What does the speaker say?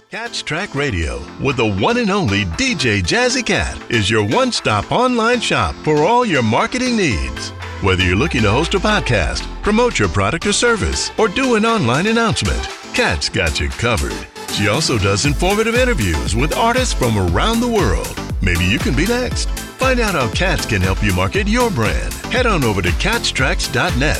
Cat's Track Radio with the one and only DJ Jazzy Cat is your one-stop online shop for all your marketing needs. Whether you're looking to host a podcast, promote your product or service, or do an online announcement, Cat's got you covered. She also does informative interviews with artists from around the world. Maybe you can be next. Find out how Cats can help you market your brand. Head on over to catstracks.net